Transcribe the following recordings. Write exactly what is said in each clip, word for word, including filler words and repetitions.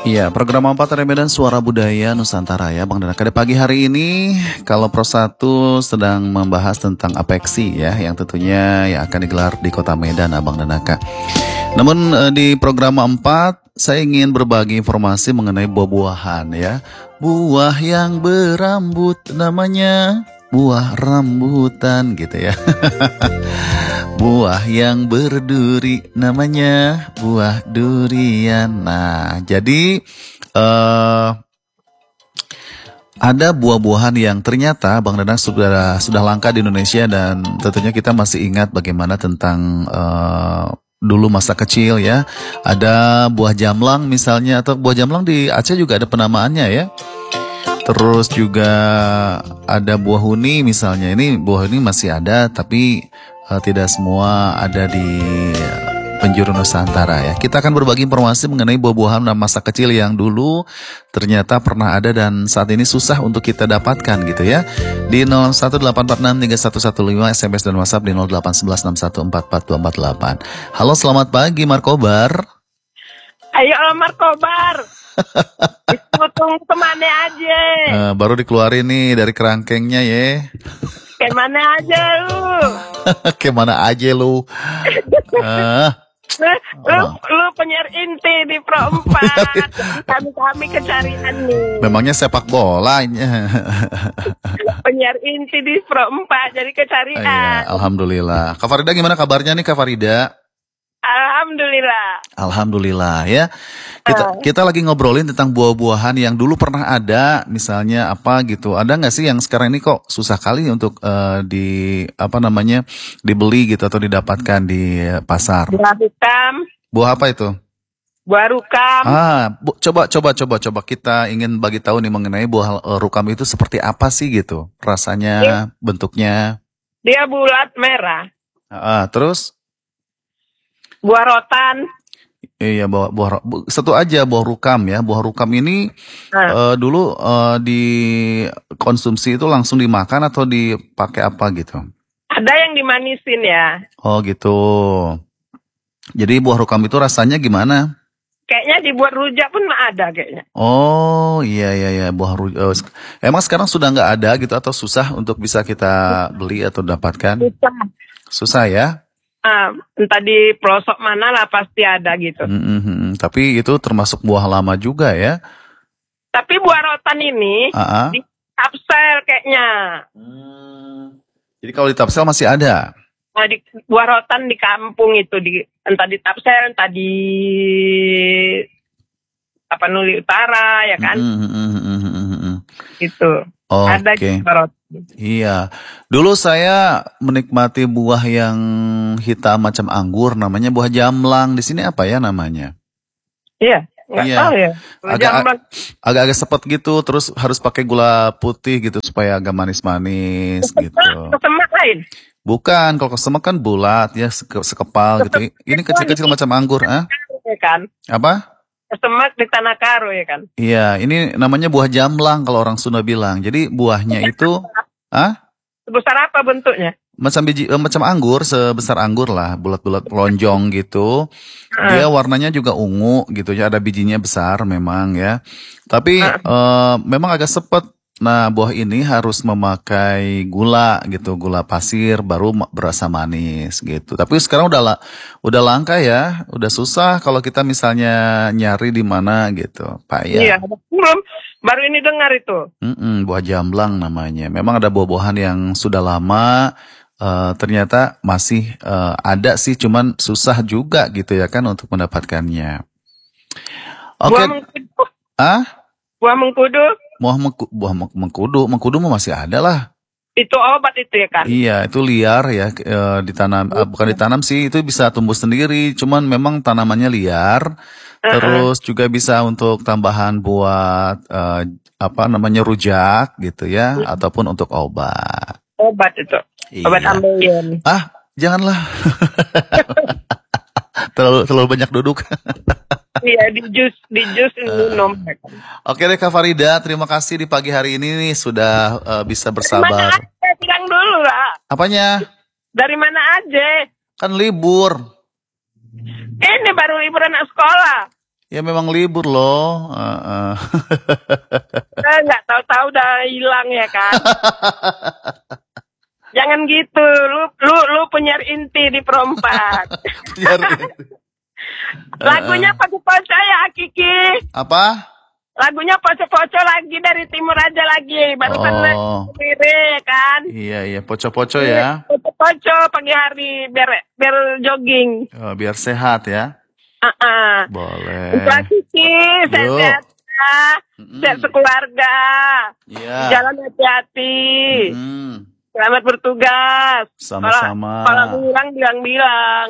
Iya, program empat dari Medan Suara Budaya Nusantara ya Bang Danaka. Pada pagi hari ini kalau Pro satu sedang membahas tentang apeksi ya, yang tentunya yang akan digelar di Kota Medan Abang Danaka. Namun eh, di program empat saya ingin berbagi informasi mengenai buah-buahan ya. Buah yang berambut namanya buah rambutan gitu ya. Buah yang berduri namanya buah durian. Nah, jadi uh, ada buah-buahan yang ternyata Bang Danang sudah sudah langka di Indonesia, dan tentunya kita masih ingat bagaimana tentang uh, dulu masa kecil ya. Ada buah jamlang misalnya, atau buah jamlang di Aceh juga ada penamaannya ya. Terus juga ada buah huni misalnya. Ini buah huni masih ada, tapi uh, tidak semua ada di penjuru Nusantara ya. Kita akan berbagi informasi mengenai buah-buahan masa kecil yang dulu ternyata pernah ada dan saat ini susah untuk kita dapatkan gitu ya. Di nol satu delapan empat enam tiga satu satu lima S M S dan WhatsApp di nol delapan satu satu enam satu empat empat dua empat delapan. Halo, selamat pagi Markobar. Ayo Markobar. Potong kemana aja? Uh, baru dikeluarin nih dari kerangkengnya ya. Kemana aja lu? Kemana aja lu? uh, lu, lu penyiar inti di Pro empat. Kami-kami kecarian nih. Memangnya sepak bola ini. Penyiar inti di Pro empat jadi kecarian. Iya, alhamdulillah. Kak Farida gimana kabarnya nih Kak Farida? Alhamdulillah. Alhamdulillah ya. Kita uh. kita lagi ngobrolin tentang buah-buahan yang dulu pernah ada, misalnya apa gitu. Ada nggak sih yang sekarang ini kok susah kali untuk uh, di apa namanya dibeli gitu atau didapatkan di pasar? Buah rukam. Buah apa itu? Buah rukam. Ah, bu, coba coba coba coba kita ingin bagi tahu nih mengenai buah uh, rukam itu seperti apa sih gitu? Rasanya, dia, bentuknya? Dia bulat merah. Ah, terus? Buah rotan. Iya, buah, buah satu aja buah rukam ya. Buah rukam ini nah. uh, dulu uh, dikonsumsi itu langsung dimakan atau dipakai apa gitu? Ada yang dimanisin ya. Oh gitu. Jadi buah rukam itu rasanya gimana? Kayaknya dibuat rujak pun ada kayaknya. Oh iya iya iya buah rujak. Emang sekarang sudah nggak ada gitu atau susah untuk bisa kita beli atau dapatkan? Susah. Susah ya? Uh, entah di pelosok mana lah pasti ada gitu. Mm-hmm. Tapi itu termasuk buah lama juga ya. Tapi buah rotan ini uh-huh. di Tapsel kayaknya. Hmm. Jadi kalau di Tapsel masih ada. Nah, di buah rotan di kampung itu di entah di Tapsel entah di apa Nuli Utara ya kan. Mm-hmm. Gitu. Oh, ada okay. buah rotan. Iya, dulu saya menikmati buah yang hitam macam anggur, namanya buah jamlang. Di sini apa ya namanya? Iya, nggak iya. tahu ya. Agak, agak-agak sepet gitu, terus harus pakai gula putih gitu supaya agak manis-manis kesemak, gitu. Kesemak lain? Bukan, kalau kesemak kan bulat ya, sekepal gitu. Ini kecil-kecil macam anggur, ah? Kan? Apa? Kesemak di Tanah Karo ya kan? Iya, ini namanya buah jamlang kalau orang Sunda bilang. Jadi buahnya itu, ah? Sebesar apa bentuknya? Macam biji, eh, macam anggur, sebesar anggur lah, bulat-bulat lonjong gitu. Uh. Dia warnanya juga ungu gitu ya, ada bijinya besar memang ya. Tapi uh. eh, memang agak sepet. Nah, buah ini harus memakai gula gitu, gula pasir baru berasa manis gitu. Tapi sekarang udah la, udah langka ya, udah susah kalau kita misalnya nyari di mana gitu, Pak ya. Iya, belum baru ini dengar itu. Mm-mm, buah jamlang namanya. Memang ada buah-buahan yang sudah lama uh, ternyata masih uh, ada sih, cuman susah juga gitu ya kan untuk mendapatkannya. Oke. Okay. Buah mengkudu. Ah? Buah mengkudu. Buah, mengku, buah mengkudu, mengkudu masih ada lah. Itu obat itu ya kan? Iya, itu liar ya, e, ditanam, e, bukan ditanam sih, itu bisa tumbuh sendiri, cuman memang tanamannya liar. Uh-uh. Terus juga bisa untuk tambahan buat e, apa namanya rujak gitu ya, uh-huh. ataupun untuk obat. Obat itu, iya. Obat ambeien. Ah, janganlah. terlalu terlalu banyak duduk. Iya, di jus, di jus minum. Oke deh Kak Farida, terima kasih di pagi hari ini nih sudah uh, bisa bersabar. Dari mana aja, bilang dulu lah. Apanya? Dari mana aja? Kan libur. Ini baru libur anak sekolah. Ya memang libur loh. Uh, uh. Eh, nggak tahu-tahu udah hilang ya kan. Jangan gitu, lu lu lu penyiar inti di perempat. Penyiar inti. Lagunya poco-poco ya Kiki. Apa? Lagunya poco-poco lagi dari Timur aja lagi. Barusan Oh. sendiri kan. Iya iya, poco-poco ya. Poco-poco pagi hari biar biar jogging. Oh, biar sehat ya. Uh-uh. Boleh. Terima Kiki, sehat-sehat ya. Sehat sekeluarga. Iya. Jalan hati-hati. Mm. Selamat bertugas. Sama-sama. Kalau bilang bilang-bilang.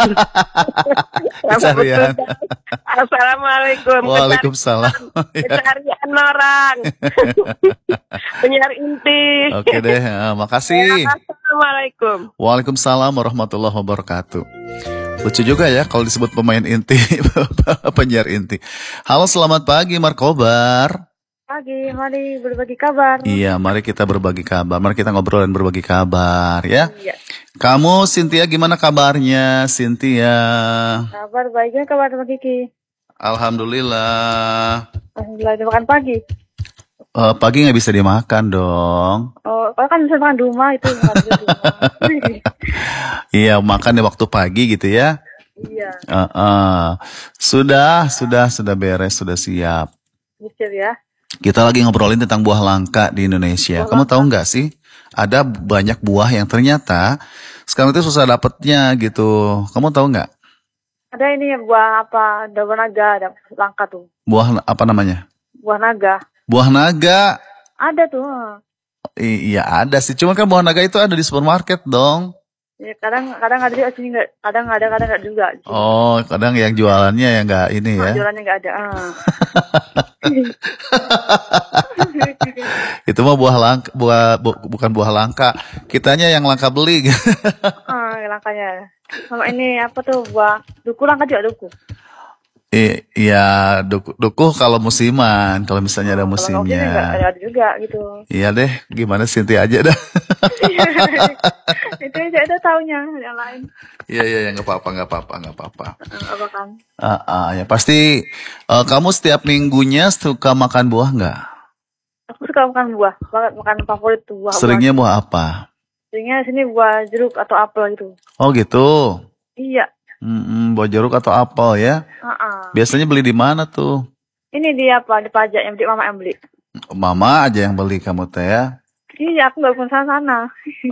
Pencarian. Assalamualaikum. Waalaikumsalam. Pencarian orang. Penyiar inti. Oke deh, uh, makasih. Assalamualaikum. Waalaikumsalam warahmatullahi wabarakatuh. Lucu juga ya kalau disebut pemain inti, penyiar inti. Halo, selamat pagi Markobar. Pagi, mari berbagi kabar. Iya, mari kita berbagi kabar. Mari kita ngobrol dan berbagi kabar ya. Iya. Kamu Cynthia gimana kabarnya, Cynthia? Kabar baiknya, kabar sama Kiki. Alhamdulillah. Alhamdulillah, udah makan pagi. Uh, pagi nggak bisa dimakan dong. Oh, kalau kan bisa makan di rumah itu. Nggak bisa di rumah. Iya, makan di waktu pagi gitu ya. Iya, Uh, uh. Sudah, sudah, sudah beres, sudah siap. mikir ya. Kita lagi ngobrolin tentang buah langka di Indonesia. Buah Kamu langka. tahu nggak sih? Ada banyak buah yang ternyata sekarang itu susah dapetnya gitu. Kamu tahu nggak? Ada ini buah apa? Daun naga, ada langka tuh. Buah apa namanya? Buah naga. Buah naga. Ada tuh. I- iya ada sih. Cuman kan buah naga itu ada di supermarket dong. Ya, kadang kadang ada juga sini nggak, kadang ada kadang nggak juga. Sini. Oh, kadang yang jualannya yang nggak ini Nah, ya. jualannya nggak ada. Ah. Itu mah buah langka, buah bu- bukan buah langka. Kitanya yang langka beli. Ah, langkanya. Sama ini apa tuh buah duku, langka juga duku. I- Iya, duku, duku kalau musiman, kalau misalnya ada Kalau nggak sini nggak musimnya. ada juga gitu. Iya deh, gimana Cynthia aja dah. Itu aja ada taunya yang lain. Iya iya, ya, nggak apa-apa, nggak apa-apa, nggak apa-apa. Eh, Apa kan? Ah, ah, ya pasti. eh, kamu setiap minggunya suka makan buah nggak? Aku suka makan buah, banget makan favorit tuh buah. Seringnya buah apa? Seringnya sini buah jeruk atau apel gitu. Oh gitu. Iya. Mm-mm, buah jeruk atau apel ya? Uh-uh. Biasanya beli di mana tuh? Ini dia apa? Di pajak yang beli, mama yang beli. Mama aja yang beli kamu teh ya? Iya, aku nggak pun sana-sana.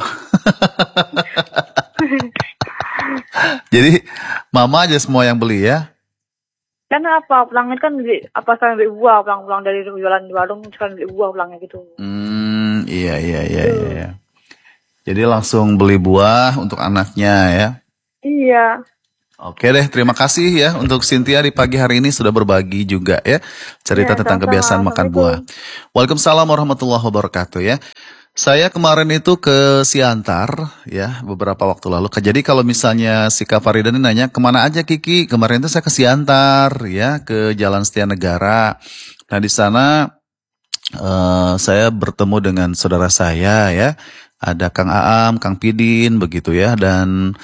Jadi mama aja semua yang beli ya? Karena apa? Pulangnya kan beli apa sekarang beli buah, pulang-pulang dari jualan di warung sekarang beli buah pulangnya gitu. Hmm, iya iya iya iya. iya. Jadi langsung beli buah untuk anaknya ya? Iya. Oke deh, terima kasih ya untuk Cynthia di pagi hari ini sudah berbagi juga ya cerita Ya, tentang sama-sama. kebiasaan makan buah. Assalamualaikum. Waalaikumsalam warahmatullahi wabarakatuh ya. Saya kemarin itu ke Siantar ya beberapa waktu lalu. Jadi kalau misalnya si Kak Farida ini nanya kemana aja Kiki, kemarin itu saya ke Siantar ya ke Jalan Setia Negara. Nah di sana eh, saya bertemu dengan saudara saya ya. Ada Kang Aam, Kang Pidin begitu ya dan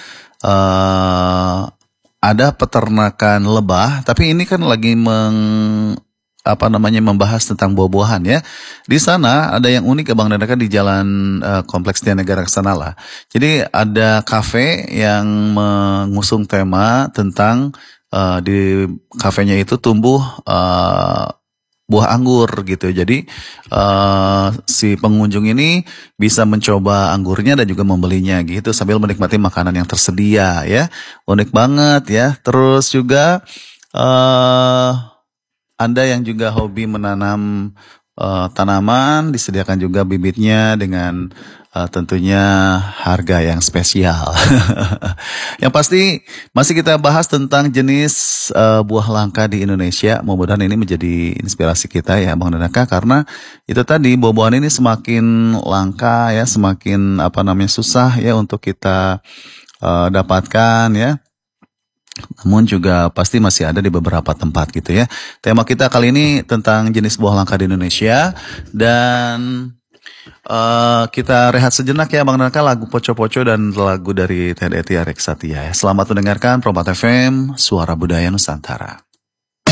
eh ada peternakan lebah, tapi ini kan lagi meng apa namanya membahas tentang buah-buahan ya. Di sana ada yang unik ya Bang Dada di jalan eh, Kompleks Setia Negara ke sana lah. Jadi ada kafe yang mengusung tema tentang eh, di kafenya itu tumbuh eh, buah anggur gitu. Jadi eh, si pengunjung ini bisa mencoba anggurnya dan juga membelinya gitu sambil menikmati makanan yang tersedia ya. Unik banget ya. Terus juga eh Anda yang juga hobi menanam eh, tanaman disediakan juga bibitnya dengan eh, tentunya harga yang spesial. Yang pasti masih kita bahas tentang jenis eh, buah langka di Indonesia. Mudah-mudahan ini menjadi inspirasi kita ya Bang Danaka karena itu tadi buah-buahan ini semakin langka ya, semakin apa namanya susah ya untuk kita eh, dapatkan ya. Namun juga pasti masih ada di beberapa tempat gitu ya. Tema kita kali ini tentang jenis buah langka di Indonesia dan uh, kita rehat sejenak ya Bang Naka lagu Poco-Poco dan lagu dari T D T Reksatia ya. Selamat mendengarkan Perompak F M Suara Budaya Nusantara.